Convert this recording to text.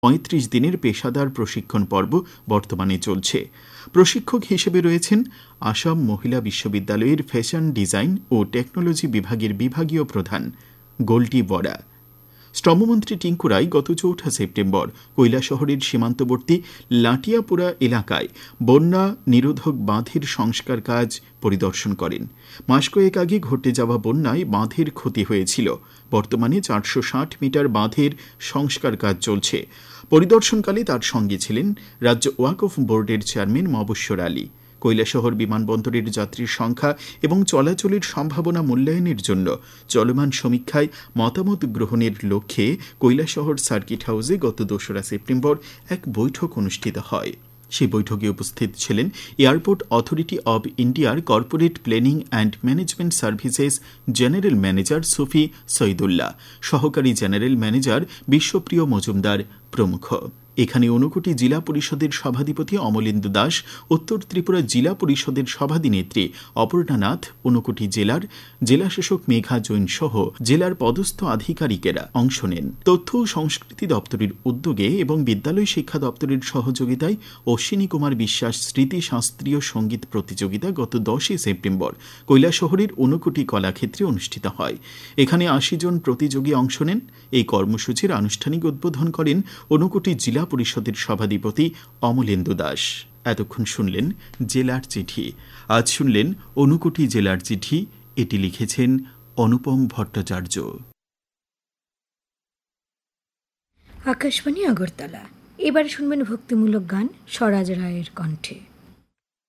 35 দিনের পেশাদার প্রশিক্ষণ পর্ব বর্তমানে চলছে। প্রশিক্ষক হিসেবে রয়েছেন আসাম মহিলা বিশ্ববিদ্যালয়ের ফ্যাশন ডিজাইন ও টেকনোলজি বিভাগের বিভাগীয় প্রধান গোল্টি বরা। শ্রমমন্ত্রী টিঙ্কু রায় গত 4 সেপ্টেম্বর কৈলাসহরের সীমান্তবর্তী লাটিয়াপুরা এলাকায় বন্যা নিরোধক বাঁধের সংস্কার কাজ পরিদর্শন করেন। মাস কয়েক আগে ঘটে যাওয়া বন্যায় বাঁধের ক্ষতি হয়েছিল। বর্তমানে 460 মিটার বাঁধের সংস্কার কাজ চলছে। পরিদর্শনকালে তার সঙ্গে ছিলেন রাজ্য ওয়াকফ বোর্ডের চেয়ারম্যান মবস্বর আলী। কৈলাসহর বিমানবন্দরের যাত্রীর সংখ্যা এবং চলাচলের সম্ভাবনা মূল্যায়নের জন্য চলমান সমীক্ষায় মতামত গ্রহণের লক্ষ্যে কৈলাসহর সার্কিট হাউসে গত 2 সেপ্টেম্বর এক বৈঠক অনুষ্ঠিত হয়। সেই বৈঠকে উপস্থিত ছিলেন এয়ারপোর্ট অথরিটি অব ইন্ডিয়ার corporate planning and management services general manager সুফি সৈদুল্লাহ, সহকারী জেনারেল ম্যানেজার বিশ্বপ্রিয় মজুমদার প্রমুখ। এখানে ঊনকোটি জেলা পরিষদের সভাধিপতি অমলেন্দু দাস, উত্তর ত্রিপুরা জেলা পরিষদের সভাধিনেত্রী অপর্ণা নাথ, ঊনকোটি জেলার জেলাশাসক মেঘা জৈন সহ জেলার পদস্থ আধিকারিকেরা অংশ নেন। তথ্য ও সংস্কৃতি দপ্তরের উদ্যোগে এবং বিদ্যালয় শিক্ষা দপ্তরের সহযোগিতায় অশ্বিনী কুমার বিশ্বাস স্মৃতি শাস্ত্রীয় সঙ্গীত প্রতিযোগিতা গত 10 সেপ্টেম্বর কৈলাসহরের ঊনকোটি কলাক্ষেত্রে অনুষ্ঠিত হয়। এখানে 80 জন প্রতিযোগী অংশ নেন। এই কর্মসূচির আনুষ্ঠানিক উদ্বোধন করেন ঊনকোটি জেলা পরিষদের সভাধিপতি অমলেন্দু দাস। এতক্ষণ শুনলেন জেলার চিঠি। আজ শুনলেন ঊনকোটি জেলার চিঠি। এটি লিখেছেন অনুপম ভট্টাচার্য। আকাশবাণী আগরতলা। এবার শুনবেন ভক্তিমূলক গান স্বরাজ রায়ের কণ্ঠে।